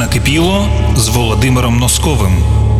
Накипіло з Володимиром Носковим.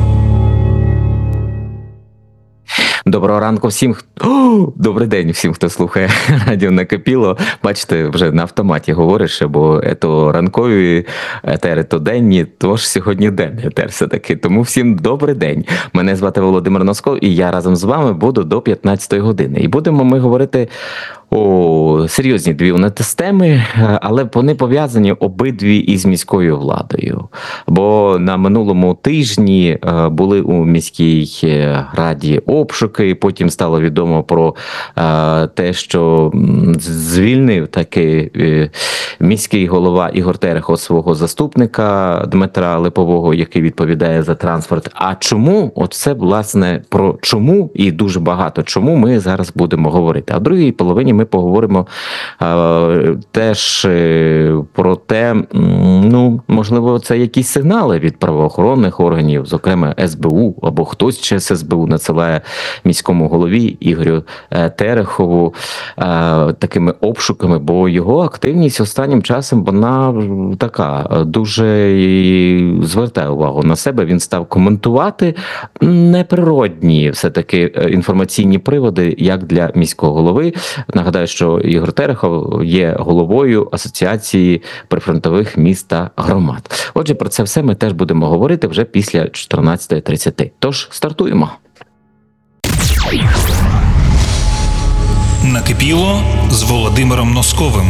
Доброго ранку всім, добрий день всім, хто слухає радіо Накипіло. Бачите, вже на автоматі говориш, бо то ранкові етери, то денні, тож сьогодні денний етер все-таки. Тому всім добрий день. Мене звати Володимир Носков, і я разом з вами буду до 15-ї години. І будемо ми говорити серйозні дві теми, але вони пов'язані обидві із міською владою. Бо на минулому тижні були у міській раді обшуки, потім стало відомо про те, що звільнив таки міський голова Ігор Терехов свого заступника Дмитра Липового, який відповідає за транспорт. А чому? Оце, власне, про чому і дуже багато чому ми зараз будемо говорити. А в другій половині ми поговоримо теж про те, можливо, це якісь сигнали від правоохоронних органів, зокрема СБУ, або хтось через СБУ надсилає міському голові Ігорю Терехову такими обшуками, бо його активність останнім часом, вона така, дуже звертає увагу на себе. Він став коментувати неприродні все-таки інформаційні приводи, як для міського голови. Нагадаю, що Ігор Терехов є головою Асоціації прифронтових міст та громад. Отже, про це все ми теж будемо говорити вже після 14:30. Тож, стартуємо. Накипіло з Володимиром Носковим.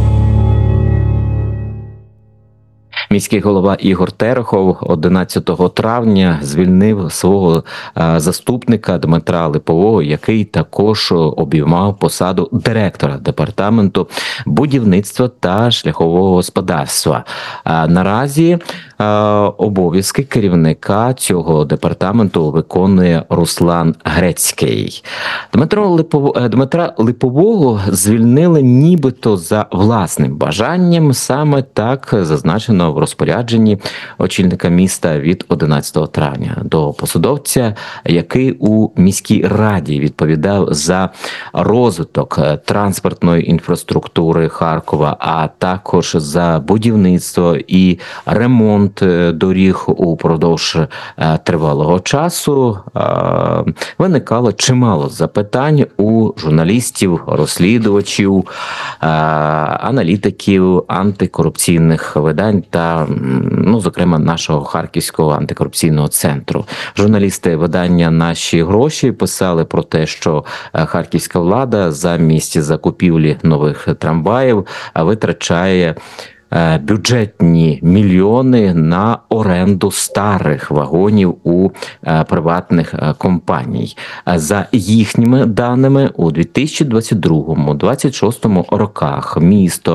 Міський голова Ігор Терехов 11 травня звільнив свого заступника Дмитра Липового, який також обіймав посаду директора департаменту будівництва та шляхового господарства. Наразі обов'язки керівника цього департаменту виконує Руслан Грецький. Дмитра Липового звільнили нібито за власним бажанням, саме так зазначено в розпорядженні очільника міста від 11 травня. До посадовця, який у міській раді відповідав за розвиток транспортної інфраструктури Харкова, а також за будівництво і ремонт доріг упродовж тривалого часу, виникало чимало запитань у журналістів, розслідувачів, аналітиків антикорупційних видань та, зокрема, нашого Харківського антикорупційного центру. Журналісти видання «Наші гроші» писали про те, що харківська влада замість закупівлі нових трамваїв витрачає бюджетні мільйони на оренду старих вагонів у приватних компаній. За їхніми даними, у 2022-2026 роках місто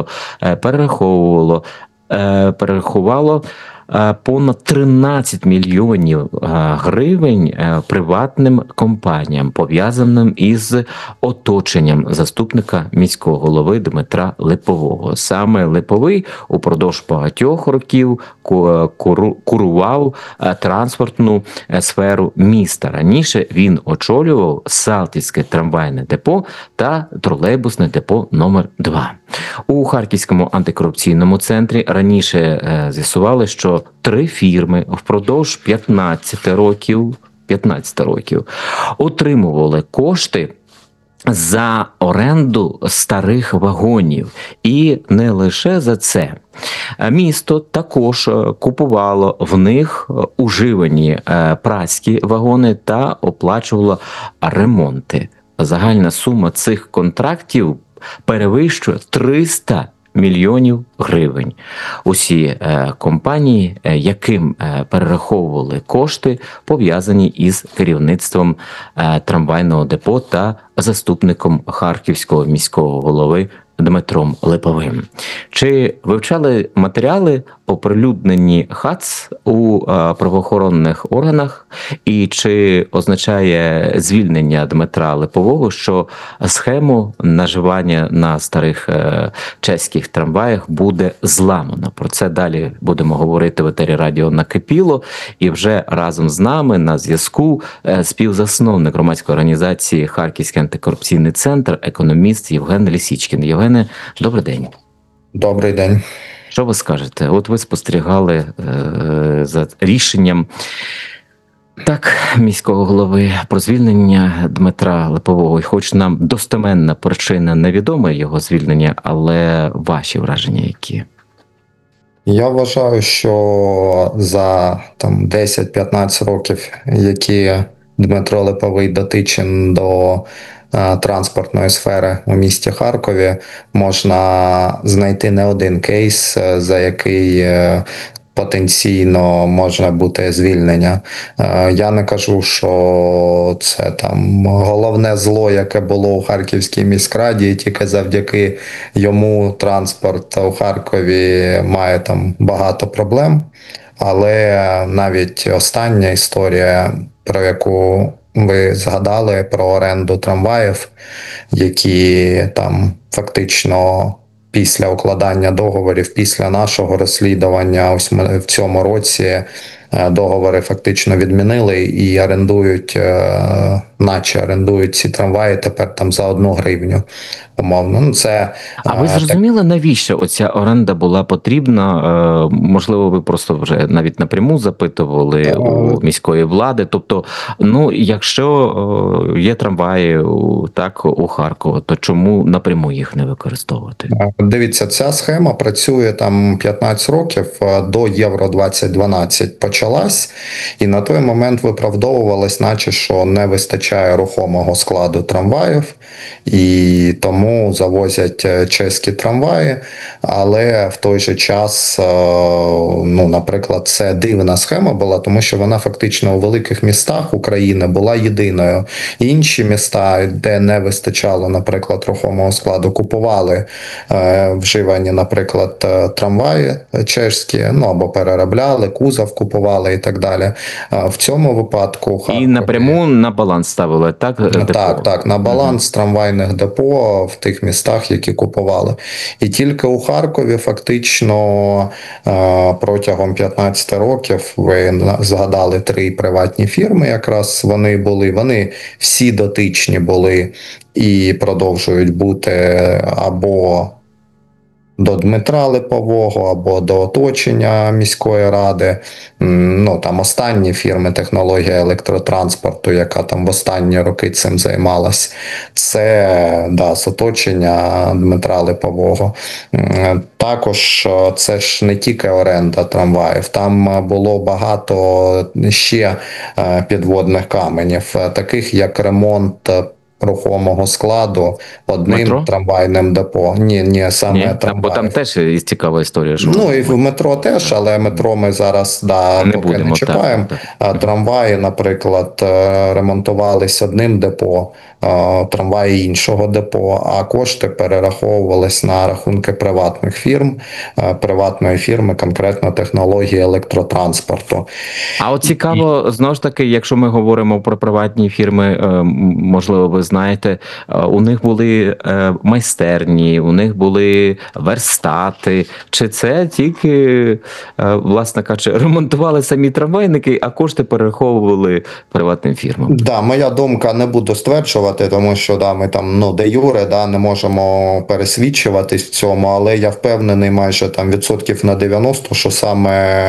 перерахувало понад 13 мільйонів гривень приватним компаніям, пов'язаним із оточенням заступника міського голови Дмитра Липового. Саме Липовий упродовж багатьох років курував транспортну сферу міста. Раніше він очолював Салтівське трамвайне депо та тролейбусне депо номер 2. У Харківському антикорупційному центрі раніше з'ясували, що 3 фірми впродовж 15 років отримували кошти за оренду старих вагонів. І не лише за це. Місто також купувало в них уживані праські вагони та оплачувало ремонти. Загальна сума цих контрактів перевищує 300 мільйонів гривень. Усі компанії, яким перераховували кошти, пов'язані із керівництвом трамвайного депо та заступником Харківського міського голови Дмитром Липовим. Чи вивчали матеріали, оприлюднені ХАЦ у правоохоронних органах, і чи означає звільнення Дмитра Липового, що схему наживання на старих чеських трамваях буде зламано? Про це далі будемо говорити в етері радіо Накипіло. І вже разом з нами на зв'язку співзасновник громадської організації Харківський антикорупційний центр, економіст Євген Лісічкін. Євгене, добрий день. Добрий день. Що ви скажете? От ви спостерігали за рішенням міського голови про звільнення Дмитра Липового. І хоч нам достеменна причина невідома його звільнення, але ваші враження які? Я вважаю, що за 10-15 років, які Дмитро Липовий дотичен до транспортної сфери у місті Харкові, можна знайти не один кейс, за який потенційно може бути звільнення. Я не кажу, що це головне зло, яке було у Харківській міськраді, і тільки завдяки йому транспорт у Харкові має багато проблем. Але навіть остання історія, про яку ви згадали, про оренду трамваїв, які фактично після укладання договорів, після нашого розслідування, ось ми в цьому році договори фактично відмінили і орендують, наче орендують ці трамваї тепер за 1 гривню, умовно. Ну, це, а ви зрозуміли, навіщо оця оренда була потрібна? Можливо, ви просто вже навіть напряму запитували у міської влади. Тобто, якщо є трамваї у Харкові, то чому напряму їх не використовувати? Дивіться, ця схема працює 15 років, до Євро 2012 почалась, і на той момент виправдовувалось, наче що не вистачає рухомого складу трамваїв, і тому завозять чеські трамваї, але в той же час, наприклад, це дивна схема була, тому що вона фактично у великих містах України була єдиною. Інші міста, де не вистачало, наприклад, рухомого складу, купували вживані, наприклад, трамваї чешські, або переробляли, кузов купували і так далі. В цьому випадку і напряму на баланс ставили, так? Так, на баланс трамвайних депо в тих містах, які купували. І тільки у Харкові фактично протягом 15 років, ви згадали 3 приватні фірми, якраз вони всі дотичні були і продовжують бути або до Дмитра Липового, або до оточення міської ради. Останні фірми технологія електротранспорту, яка в останні роки цим займалась, це з оточення Дмитра Липового. Також це ж не тільки оренда трамваїв, там було багато ще підводних каменів, таких як ремонт рухомого складу одним метро? Трамвайним депо. Ні, саме трамвай. Бо там теж цікава історія. Що і в метро теж, але метро ми зараз поки не чіпаємо. Трамваї, наприклад, ремонтувались одним депо, трамваї іншого депо, а кошти перераховувались на рахунки приватних фірм, приватної фірми, конкретно технології електротранспорту. А от цікаво, знову ж таки, якщо ми говоримо про приватні фірми, можливо, ви знаєте, у них були майстерні, у них були верстати. Чи це тільки, власне кажучи, ремонтували самі трамвайники, а кошти перераховували приватним фірмам? Моя думка, не буду стверджувати, тому що ми де юре, не можемо пересвідчуватись в цьому, але я впевнений майже відсотків на 90, що саме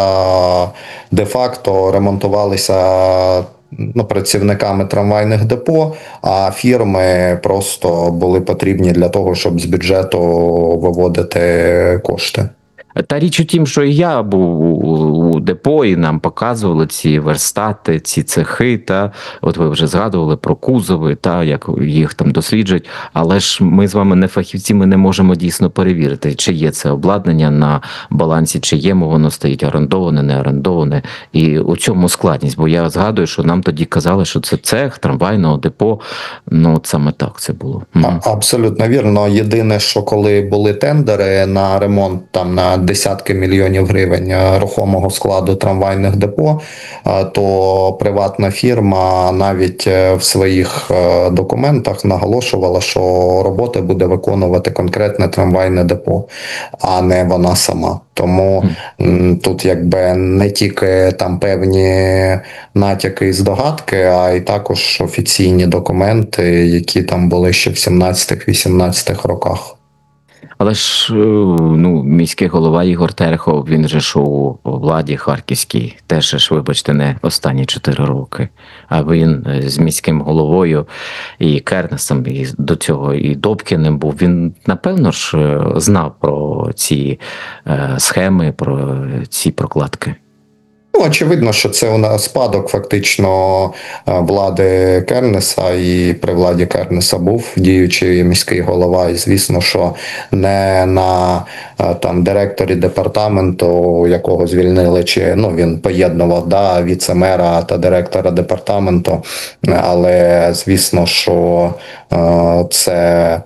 де-факто ремонтувалися працівниками трамвайних депо, а фірми просто були потрібні для того, щоб з бюджету виводити кошти. Та річ у тім, що і я був у депо, і нам показували ці верстати, ці цехи, от ви вже згадували про кузови, як їх там досліджують, але ж ми з вами не фахівці, ми не можемо дійсно перевірити, чи є це обладнання на балансі, чи є воно стоїть орендоване, не орендоване, і у цьому складність, бо я згадую, що нам тоді казали, що це цех трамвайного депо, от саме так це було. Абсолютно вірно. Єдине, що коли були тендери на ремонт на десятки мільйонів гривень рухомого складу трамвайних депо, то приватна фірма навіть в своїх документах наголошувала, що роботи буде виконувати конкретне трамвайне депо, а не вона сама. Тому тут не тільки певні натяки і здогадки, а й також офіційні документи, які були ще в 17-18 роках. Але ж міський голова Ігор Терехов, він же ж у владі харківській, теж ж, вибачте, не останні 4 роки. А він з міським головою і Кернесом, і до цього і Добкіним був. Він, напевно ж, знав про ці схеми, про ці прокладки. Ну, очевидно, що це у нас спадок фактично влади Кернеса, і при владі Кернеса був діючий міський голова. І звісно, що не на там директорі департаменту, якого звільнили, чи він поєднував віце-мера та директора департаменту. Але звісно, що це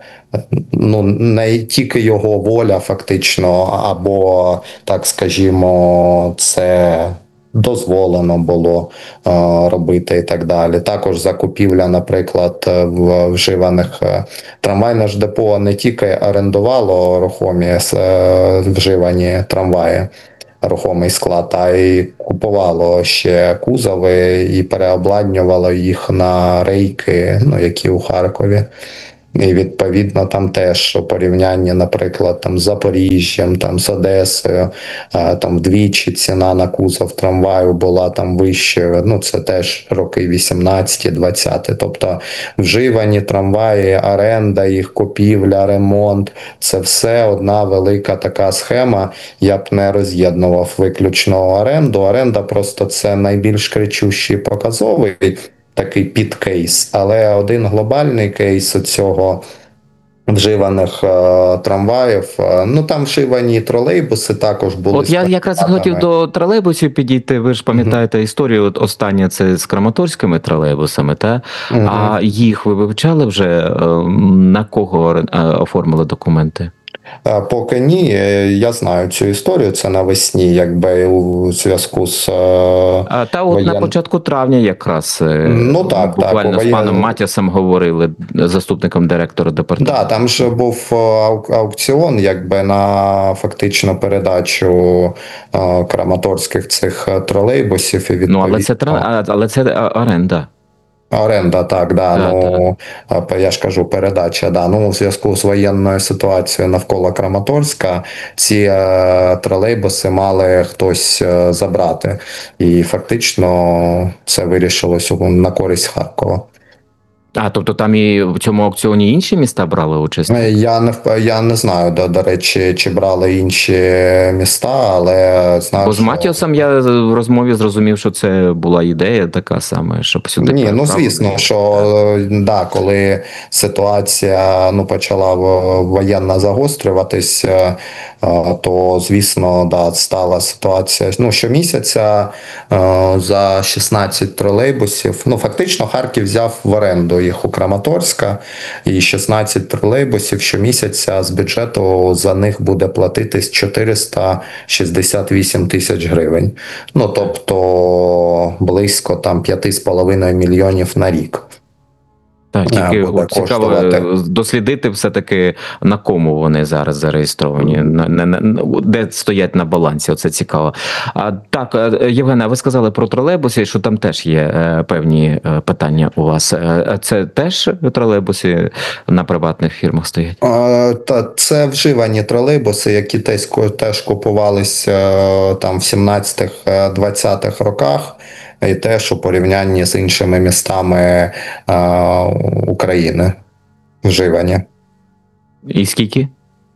не тільки його воля, фактично, або, так скажімо, це дозволено було робити і так далі. Також закупівля, наприклад, вживаних трамвайне ж депо не тільки орендувало рухомі вживані трамваї, рухомий склад, а й купувало ще кузови і переобладнювало їх на рейки, які у Харкові. І відповідно там теж у порівнянні, наприклад, там з Запоріжжям, там з Одесою, там вдвічі ціна на кузов трамваю була там вищою. Це теж роки 18-20. Тобто вживані трамваї, оренда їх, купівля, ремонт – це все одна велика така схема. Я б не роз'єднував виключно оренду. Оренда просто це найбільш кричущий показовий такий підкейс, але один глобальний кейс цього вживаних трамваїв, там вживані тролейбуси також були. От я якраз хотів до тролейбусів підійти, ви ж пам'ятаєте історію, от остання це з краматорськими тролейбусами, та? А їх ви вивчали вже, на кого оформили документи? Поки ні, я знаю цю історію, це навесні, якби у зв'язку з Та от на початку травня якраз буквально з паном Матіасом говорили, заступником директора департаменту. Там же був аукціон, якби на фактично передачу краматорських цих тролейбусів. І відповідно... але це оренда. Оренда, так, я ж кажу, передача, у зв'язку з воєнною ситуацією навколо Краматорська ці тролейбуси мали хтось забрати. І фактично це вирішилось на користь Харкова. Тобто там і в цьому аукціоні інші міста брали участь? Я не знаю, до речі, чи брали інші міста, але знаю, бо з Матіосом я в розмові зрозумів, що це була ідея така сама, щоб сюди... Ні, звісно, що коли ситуація почала воєнна загострюватись, то, звісно, стала ситуація. Щомісяця за 16 тролейбусів, фактично Харків взяв в оренду їх у Краматорська, і 16 тролейбусів щомісяця з бюджету за них буде платитись 468 тисяч гривень. Тобто близько 5,5 мільйонів на рік. Так, тільки цікаво дослідити все-таки, на кому вони зараз зареєстровані, де стоять на балансі, оце цікаво. Так, Євгена, ви сказали про тролейбуси, що там теж є певні питання у вас. Це теж тролейбуси на приватних фірмах стоять? Це вживані тролейбуси, які теж купувалися там в 17-20-х роках. І теж у порівнянні з іншими містами України вживані. І скільки?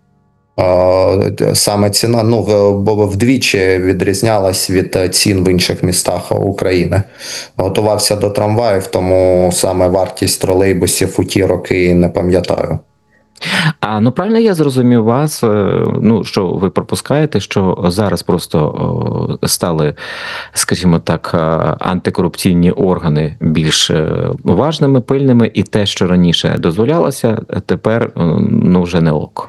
Саме ціна вдвічі відрізнялась від цін в інших містах України. Готувався до трамваїв, тому саме вартість тролейбусів у ті роки не пам'ятаю. Правильно я зрозумів вас, що ви пропускаєте, що зараз просто стали, скажімо так, антикорупційні органи більш важними, пильними, і те, що раніше дозволялося, тепер вже не ок.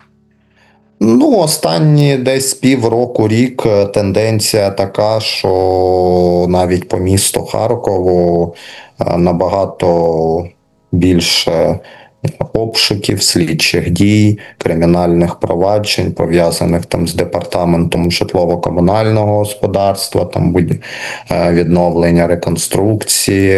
Останні десь півроку, рік тенденція така, що навіть по місту Харкову набагато більше обшуків, слідчих дій, кримінальних проваджень, пов'язаних там з департаментом житлово-комунального господарства, там відновлення реконструкції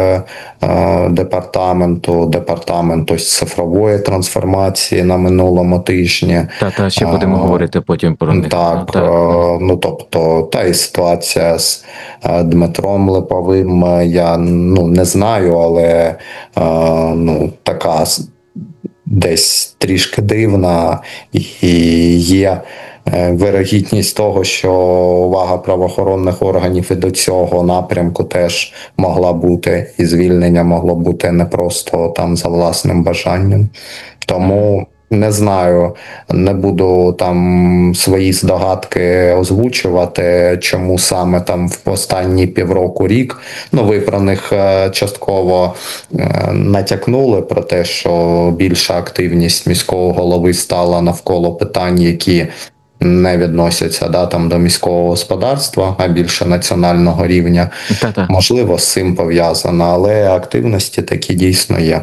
департаменту з цифрової трансформації на минулому тижні. Та ще будемо говорити потім про них. Так, ну тобто, та і ситуація з Дмитром Липовим, я не знаю, але така десь трішки дивна, і є вирогідність того, що увага правоохоронних органів і до цього напрямку теж могла бути, і звільнення могло бути не просто там за власним бажанням. Тому не знаю, не буду там свої здогадки озвучувати, чому саме там в останні півроку-рік. Ви про них частково натякнули про те, що більша активність міського голови стала навколо питань, які не відносяться там до міського господарства, а більше національного рівня. Можливо, з цим пов'язано, але активності такі дійсно є.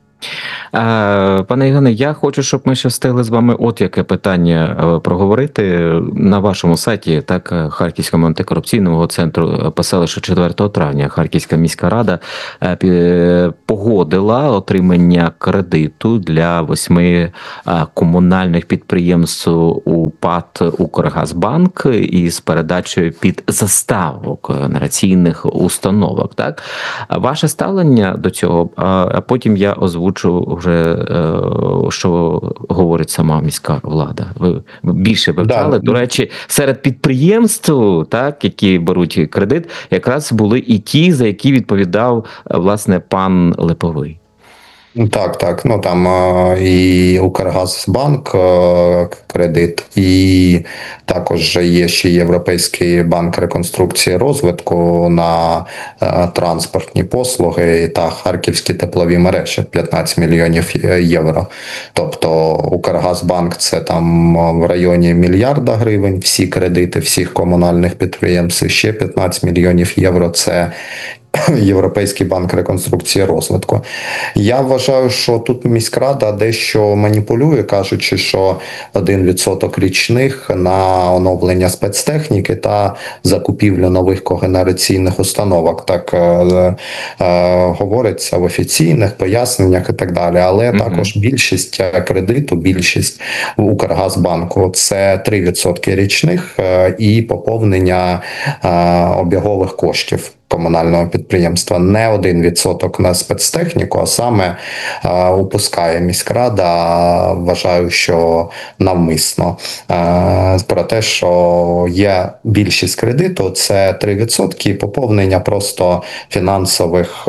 Пане Євгене, я хочу, щоб ми ще встигли з вами от яке питання проговорити. На вашому сайті, так, Харківському антикорупційного центру писали, що 4 травня Харківська міська рада погодила отримання кредиту для 8 комунальних підприємств у ПАТ «Укргазбанк» із передачею під заставу когенераційних установок. Так? Ваше ставлення до цього, а потім я озвучу вже, що говорить сама міська влада. Ви більше вивчали. До речі, серед підприємств, так, які беруть кредит, якраз були і ті, за які відповідав, власне, пан Липовий. Так. Там і Укргазбанк кредит, і також є ще Європейський банк реконструкції і розвитку на транспортні послуги та харківські теплові мережі 15 мільйонів євро. Тобто Укргазбанк це там в районі мільярда гривень, всі кредити всіх комунальних підприємств, ще 15 мільйонів євро це Європейський банк реконструкції і розвитку. Я вважаю, що тут міськрада дещо маніпулює, кажучи, що 1% річних на оновлення спецтехніки та закупівлю нових когенераційних установок. Так говориться в офіційних поясненнях і так далі. Але також більшість кредиту, більшість Укргазбанку – це 3% річних і поповнення обігових коштів комунального підприємства. Не 1% на спецтехніку, а саме упускає міськрада, вважаю, що навмисно. Про те, що є більшість кредиту, це 3% і поповнення просто фінансових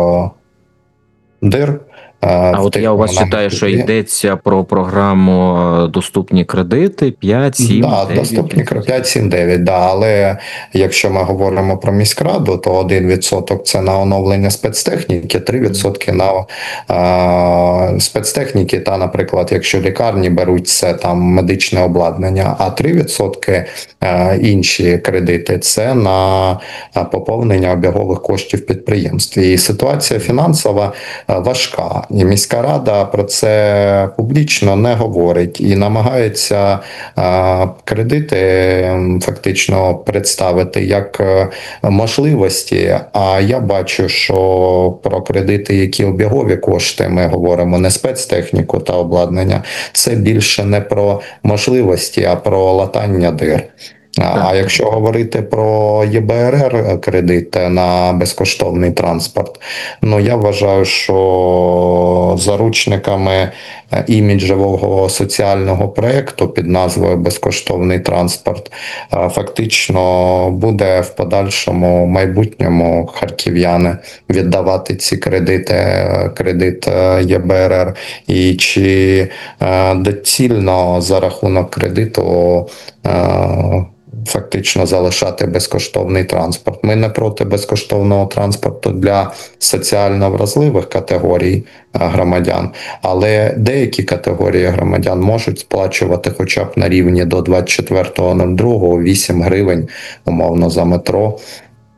дир. А от я у вас читаю, що йдеться про програму «Доступні кредити» 5, 7, 9. «Доступні кредити» 5, 7, 9, але якщо ми говоримо про міськраду, то 1% це на оновлення спецтехніки, 3% на спецтехніки та, наприклад, якщо лікарні беруть це там медичне обладнання, а 3% інші кредити це на поповнення обігових коштів підприємств. І ситуація фінансова важка. І міська рада про це публічно не говорить і намагається кредити фактично представити як можливості. А я бачу, що про кредити, які обігові кошти, ми говоримо не спецтехніку та обладнання, це більше не про можливості, а про латання дир. А якщо говорити про ЄБРР кредит на безкоштовний транспорт, я вважаю, що заручниками іміджевого соціального проєкту під назвою «Безкоштовний транспорт» фактично буде в подальшому майбутньому харків'яни віддавати ці кредит ЄБРР, і чи доцільно за рахунок кредиту фактично залишати безкоштовний транспорт. Ми не проти безкоштовного транспорту для соціально вразливих категорій громадян, але деякі категорії громадян можуть сплачувати хоча б на рівні до 24.02 8 гривень, умовно, за метро.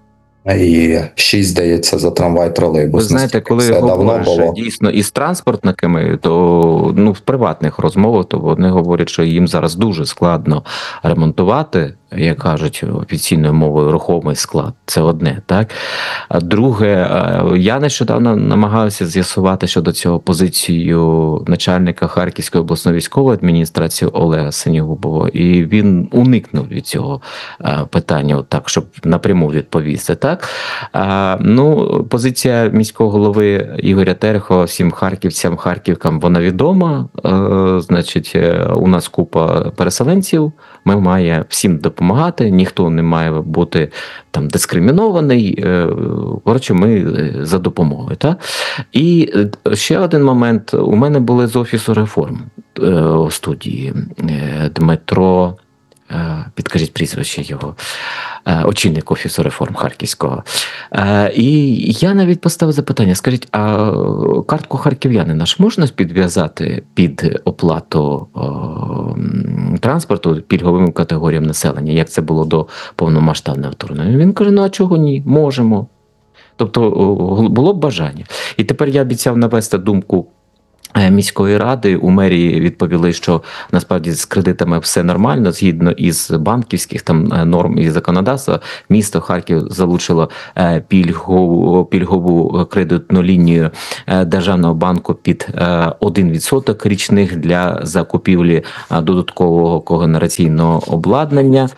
і 6, здається, за трамвай-тролейбус. Ви знаєте, Наскільки коли це давно говориш було. дійсно із транспортниками, то в приватних розмовах, то вони говорять, що їм зараз дуже складно ремонтувати, як кажуть офіційною мовою, рухомий склад. Це одне, так? А друге, я нещодавно намагався з'ясувати щодо цього позицію начальника Харківської обласної військової адміністрації Олега Синігубова, і він уникнув від цього питання, так, щоб напряму відповісти, так? Позиція міського голови Ігоря Терехова всім харківцям, харківкам, вона відома. Значить, у нас купа переселенців, ми маємо всім допомагати, ніхто не має бути там дискримінований. Коротше, ми за допомогою. Так? І ще один момент. У мене були з Офісу реформ у студії Дмитро, підкажіть прізвище його, очільник Офісу реформ Харківського. І я навіть поставив запитання, скажіть, а картку харків'янина ж можна підв'язати під оплату транспорту пільговим категоріям населення, як це було до повномасштабного вторгнення? Він каже, а чого ні? Можемо. Тобто було б бажання. І тепер я обіцяв навести думку міської ради. У мерії відповіли, що насправді з кредитами все нормально, згідно із банківських там норм і законодавства. Місто Харків залучило пільгову кредитну лінію Державного банку під 1% річних для закупівлі додаткового когенераційного обладнання,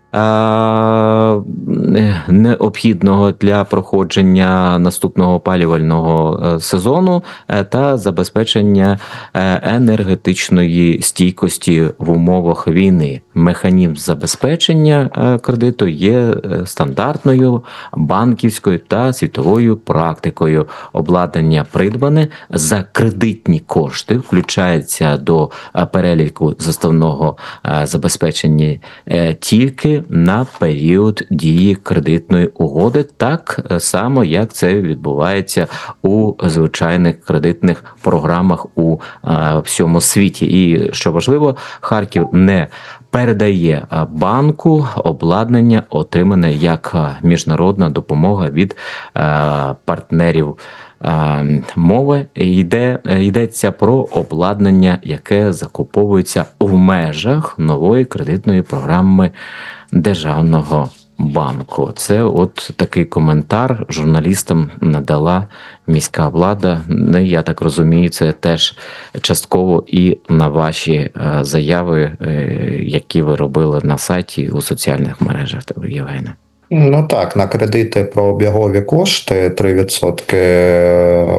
необхідного для проходження наступного опалювального сезону та забезпечення енергетичної стійкості в умовах війни. Механізм забезпечення кредиту є стандартною банківською та світовою практикою. Обладнання придбане за кредитні кошти, включається до переліку заставного забезпечення тільки на період дії кредитної угоди, так само, як це відбувається у звичайних кредитних програмах у всьому світі. І, що важливо, Харків не передає банку обладнання, отримане як міжнародна допомога від партнерів. Мова йдеться про обладнання, яке закуповується в межах нової кредитної програми Державного банку. Це от такий коментар журналістам надала міська влада. Я так розумію, це теж частково і на ваші заяви, які ви робили на сайті у соціальних мережах, Євгене. Ну так, на кредити про обігові кошти 3%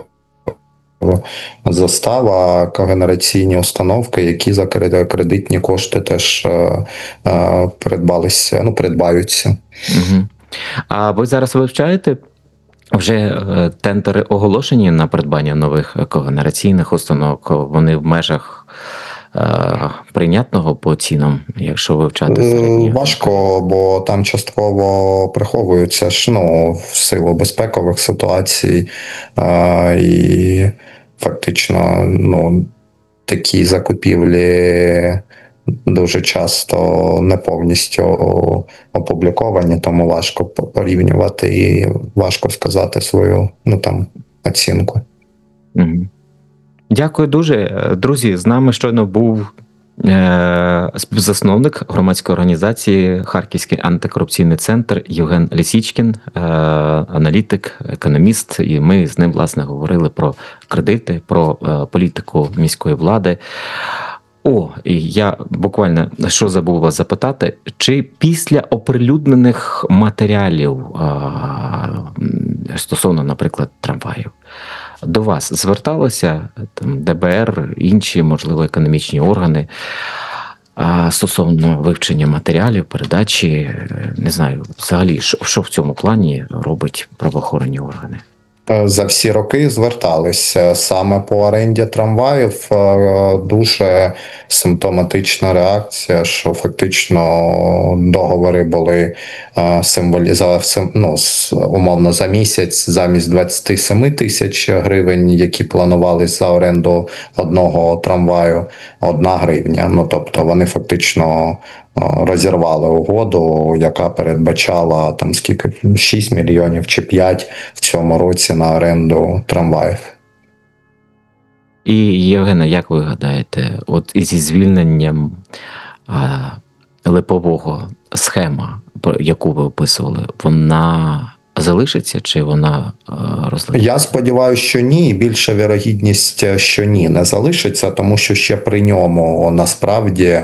застава, когенераційні установки, які за кредитні кошти теж придбаються. Угу. А ви зараз вивчаєте вже тендери оголошені на придбання нових когенераційних установок? Вони в межах прийнятного по цінам, якщо вивчати середньо? Важко, бо там частково приховуються в силу безпекових ситуацій, і фактично такі закупівлі дуже часто не повністю опубліковані, тому важко порівнювати і важко сказати свою оцінку. Угу. Дякую дуже. Друзі, з нами щойно був співзасновник громадської організації Харківський антикорупційний центр Євген Лісічкін, аналітик, економіст, і ми з ним, власне, говорили про кредити, про політику міської влади. І я буквально що забув вас запитати, чи після оприлюднених матеріалів стосовно, наприклад, трамваїв, до вас зверталося ДБР, інші, можливо, економічні органи стосовно вивчення матеріалів, передачі, не знаю, взагалі, що в цьому плані робить правоохоронні органи? За всі роки зверталися саме по оренді трамваїв. Дуже симптоматична реакція, що фактично договори були умовно за місяць замість 27 тисяч гривень, які планувалися за оренду одного трамваю, 1 гривня. Тобто вони фактично розірвали угоду, яка передбачала там скільки 6 мільйонів чи 5 в цьому році на оренду трамваїв. І Євгена, як ви гадаєте, от зі звільненням липового схема, яку ви описували, вона залишиться чи вона розлетиться? Я сподіваюся, що ні. І більша вірогідність, що ні, не залишиться, тому що ще при ньому насправді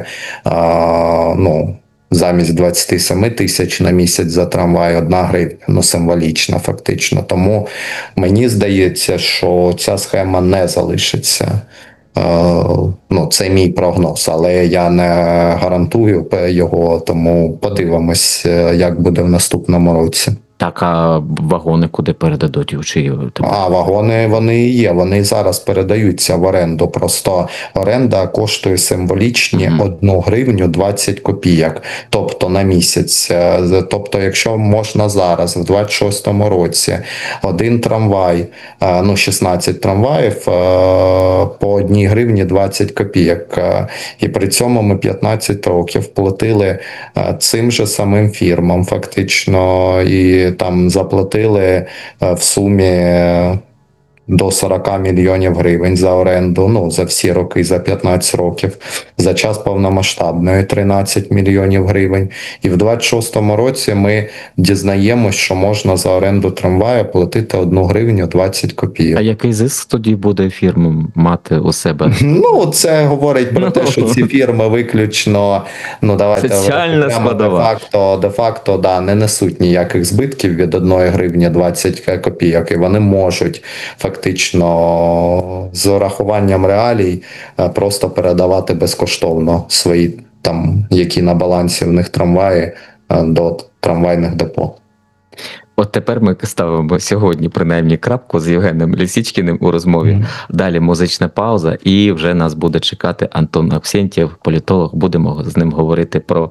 замість 27 тисяч на місяць за трамвай 1 гривня, символічна фактично. Тому мені здається, що ця схема не залишиться. Це мій прогноз, але я не гарантую його, тому подивимось, як буде в наступному році. Так, а вагони куди передадуть? Вагони вони і є, вони зараз передаються в оренду. Просто оренда коштує символічні 1 гривню 20 копійок, тобто на місяць. Тобто, якщо можна зараз, в 26-му році, один трамвай, 16 трамваїв по 1 гривні 20 копійок. І при цьому ми 15 років платили цим же самим фірмам фактично, і там заплатили в сумі до 40 мільйонів гривень за оренду, за всі роки, за 15 років. За час повномасштабної 13 мільйонів гривень. І в 26-му році ми дізнаємось, що можна за оренду трамвая платити 1 гривню 20 копійок. А який зиск тоді буде фірмам мати у себе? Це говорить про те, що ці фірми виключно, давайте соціальна складова. Де-факто, не несуть ніяких збитків від 1 гривні 20 копійок, і вони можуть фактично з урахуванням реалій просто передавати безкоштовно свої там, які на балансі в них трамваї, до трамвайних депо. От тепер ми ставимо сьогодні принаймні крапку з Євгеном Лісічкіним у розмові. Далі музична пауза, і вже нас буде чекати Антон Авксентьєв, політолог. Будемо з ним говорити про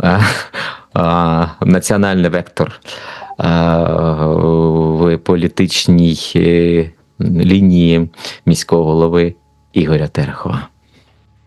національний вектор в політичній лінії міського голови Ігоря Терехова.